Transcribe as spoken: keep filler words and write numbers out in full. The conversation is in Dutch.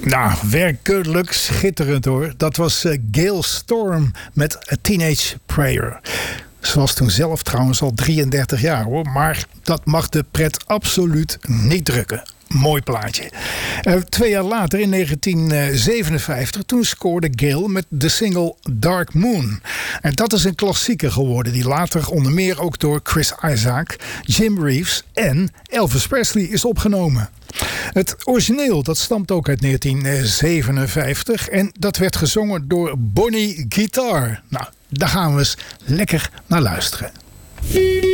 Nou, werkelijk schitterend hoor. Dat was uh, Gayle Storm met A Teenage Prayer. Ze was toen zelf trouwens al drieëndertig jaar hoor. Maar dat mag de pret absoluut niet drukken. Mooi plaatje. Uh, twee jaar later, in negentien zevenenvijftig, toen scoorde Gayle met de single Dark Moon. En dat is een klassieker geworden die later onder meer ook door Chris Isaak, Jim Reeves en Elvis Presley is opgenomen. Het origineel dat stamt ook uit negentien zevenenvijftig en dat werd gezongen door Bonnie Guitar. Nou, daar gaan we eens lekker naar luisteren.